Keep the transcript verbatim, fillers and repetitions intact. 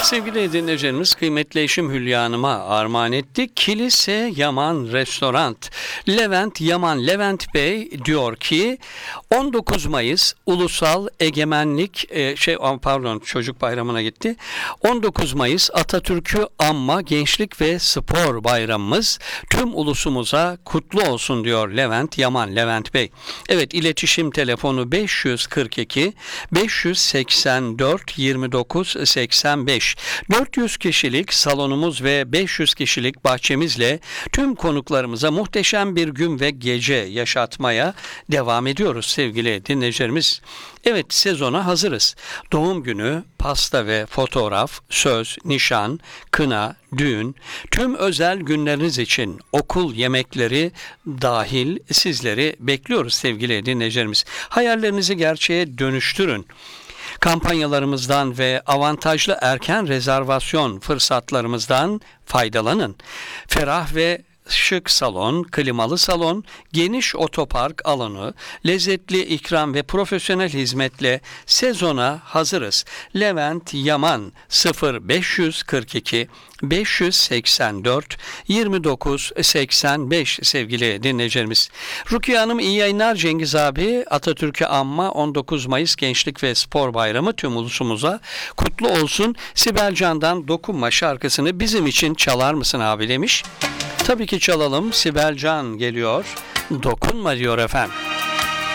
Sevgili dinleyicilerimiz, kıymetli eşim Hülya Hanım'a armağan ettik. Kilise Yaman Restoran. Levent Yaman, Levent Bey diyor ki on dokuz Mayıs Ulusal Egemenlik e, şey pardon Çocuk Bayramı'na gitti. on dokuz Mayıs Atatürk'ü anma Gençlik ve Spor Bayramımız tüm ulusumuza kutlu olsun diyor Levent Yaman, Levent Bey. Evet, iletişim telefonu beş yüz kırk iki beş yüz seksen dört yirmi dokuz seksen beş. dört yüz kişilik salonumuz ve beş yüz kişilik bahçemizle tüm konuklarımıza muhteşem bir gün ve gece yaşatmaya devam ediyoruz sevgili dinleyicilerimiz. Evet, sezona hazırız. Doğum günü, pasta ve fotoğraf, söz, nişan, kına, düğün, tüm özel günleriniz için okul yemekleri dahil sizleri bekliyoruz sevgili dinleyicilerimiz. Hayallerinizi gerçeğe dönüştürün. Kampanyalarımızdan ve avantajlı erken rezervasyon fırsatlarımızdan faydalanın. Ferah ve şık salon, klimalı salon, geniş otopark alanı, lezzetli ikram ve profesyonel hizmetle sezona hazırız. Levent Yaman sıfır beş yüz kırk iki beş yüz seksen dört yirmi dokuz seksen beş sevgili dinleyicilerimiz. Rukiye Hanım iyi yayınlar. Cengiz abi, Atatürk'ü anma on dokuz Mayıs Gençlik ve Spor Bayramı tüm ulusumuza kutlu olsun. Sibel Can'dan Dokunma şarkısını bizim için çalar mısın abi demiş. Tabii ki çalalım. Sibel Can geliyor. Dokunma diyor efendim.